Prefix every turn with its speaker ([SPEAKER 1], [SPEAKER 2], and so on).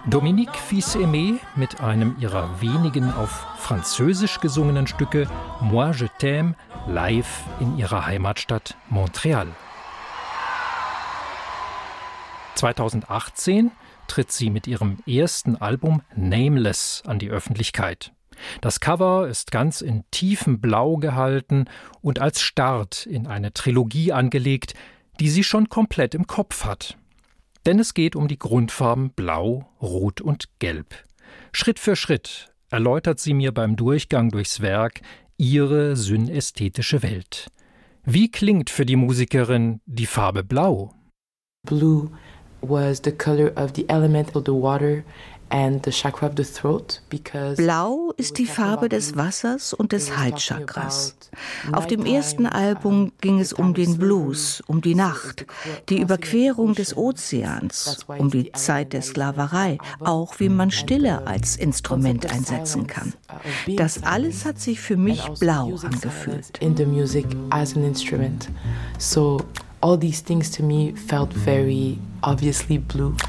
[SPEAKER 1] Dominique Fils-Aimé mit einem ihrer wenigen auf Französisch gesungenen Stücke Moi je t'aime live in ihrer Heimatstadt Montreal. 2018 tritt sie mit ihrem ersten Album Nameless an die Öffentlichkeit. Das Cover ist ganz in tiefem Blau gehalten und als Start in eine Trilogie angelegt, die sie schon komplett im Kopf hat. Denn es geht um die Grundfarben Blau, Rot und Gelb. Schritt für Schritt erläutert sie mir beim Durchgang durchs Werk ihre synästhetische Welt. Wie klingt für die Musikerin die Farbe Blau?
[SPEAKER 2] Blue was the color of the element of the water and the chakra of the throat, because
[SPEAKER 3] Blau ist die Farbe des Wassers und des Halschakras. Auf dem ersten Album ging es um den Blues, um die Nacht, die Überquerung des Ozeans, um die Zeit der Sklaverei, auch wie man Stille als Instrument einsetzen kann. Das alles hat sich für mich blau angefühlt.
[SPEAKER 2] In the music as an instrument. So all these things to me felt very obviously blue.